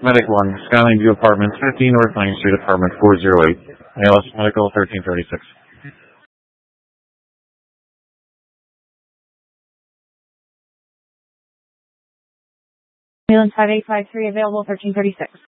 Medic 1, Skyline View Apartments, 15 North 9th Street, Apartment 408. ALS Medical 1336. Ambulance 5853, available 1336.